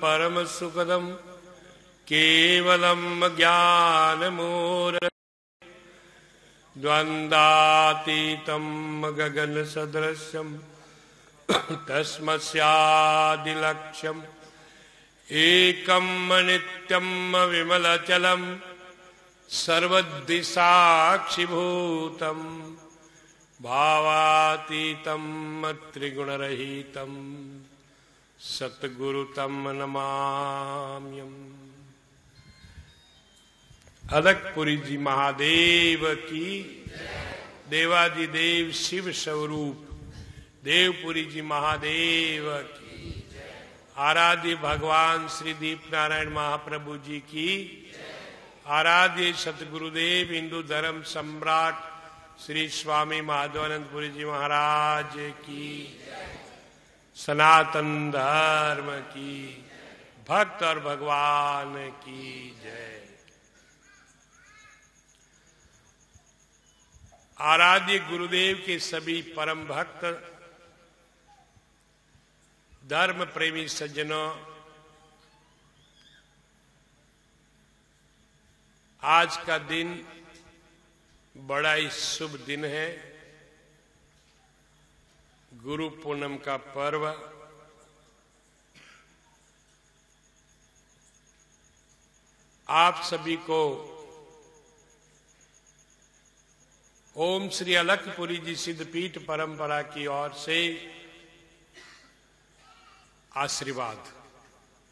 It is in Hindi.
परम सुखदम केवलम ज्ञानमूर्तिम् द्वन्द्वातीतं गगन सदृशं तस्मस्यादिलक्ष्यम् एकं नित्यं विमलचलं सर्वदिशाक्षिभूतं भावातीतं त्रिगुणरहितं सद्गुरुतं नमाम्यहम्। अदकपुरी जी महादेव की, देवादिदेव शिव स्वरूप देवपुरी जी महादेव की, आराध्य भगवान श्री दीप नारायण महाप्रभु जी की, आराध्य सतगुरुदेव हिंदू धर्म सम्राट श्री स्वामी माधवानंदपुरी जी महाराज की, सनातन धर्म की, भक्त और भगवान की जय। आराध्य गुरुदेव के सभी परम भक्त धर्म प्रेमी सज्जनों, आज का दिन बड़ा ही शुभ दिन है। गुरु पूनम का पर्व। आप सभी को ओम श्री अलखपुरी जी सिद्धपीठ परंपरा की ओर से आशीर्वाद।